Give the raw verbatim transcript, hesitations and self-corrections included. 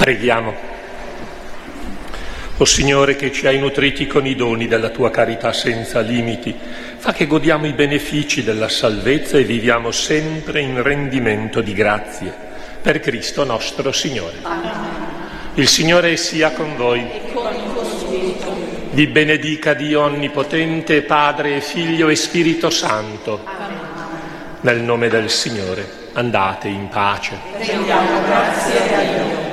Preghiamo. O Signore, che ci hai nutriti con i doni della tua carità senza limiti, fa che godiamo i benefici della salvezza e viviamo sempre in rendimento di grazie. Per Cristo nostro Signore. Amen. Il Signore sia con voi. E con il tuo spirito. Vi benedica Dio Onnipotente, Padre, Figlio e Spirito Santo. Amen. Nel nome del Signore, andate in pace. Rendiamo grazie a Dio.